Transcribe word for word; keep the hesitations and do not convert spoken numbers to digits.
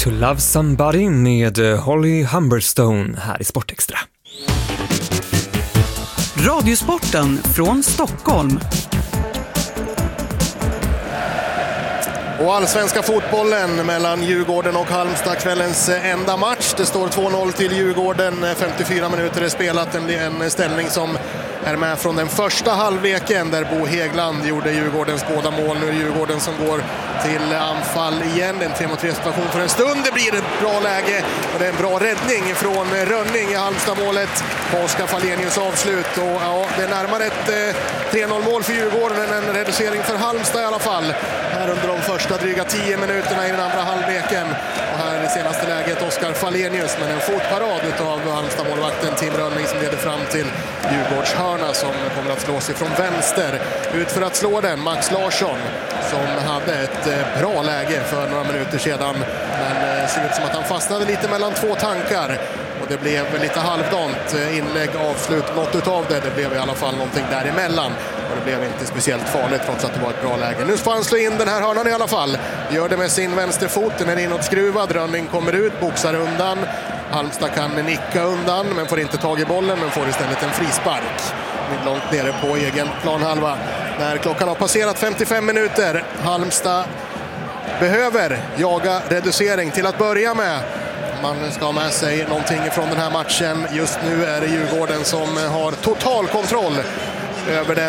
To Love Somebody med Holly Humberstone här i Sportextra. Radiosporten från Stockholm. Och allsvenska fotbollen mellan Djurgården och Halmstad, kvällens enda match. Det står två noll till Djurgården, femtiofyra minuter är spelat, en, en ställning som är med från den första halvleken där Bo Häggland gjorde Djurgårdens båda mål. Nu är Djurgården som går till anfall igen, en tre mot tre situation för en stund. Det blir ett bra läge och det är en bra räddning från Rönning i Halmstad-målet på Oskar Fallenius avslut. Och, ja, det är närmare ett eh, tre noll mål för Djurgården än en reducering för Halmstad i alla fall. Här under de första dryga tio minuterna i den andra halvleken. Och här i senaste läget Oskar Fallenius, men en fotparad av Halmstad-målvakten Tim Rönning som leder fram till Djurgårds hörna som kommer att slås ifrån vänster. Ut för att slå den Max Larsson som hade ett eh, bra läge för några minuter sedan. Men eh, ser ut som att han fastnade lite mellan två tankar. Och det blev lite halvdant inlägg, avslut, något utav det. Det blev i alla fall någonting däremellan. Och det blev inte speciellt farligt trots att det var ett bra läge. Nu får han slå in den här hörnan i alla fall. Gör det med sin vänsterfot, den är inåt skruvad. Rönning kommer ut, boxar undan. Halmstad kan nicka undan men får inte tag i bollen, men får istället en frispark. Långt nere på egen planhalva. När klockan har passerat femtiofem minuter. Halmstad behöver jaga reducering till att börja med. Man ska ha med sig någonting från den här matchen. Just nu är det Djurgården som har total kontroll över den.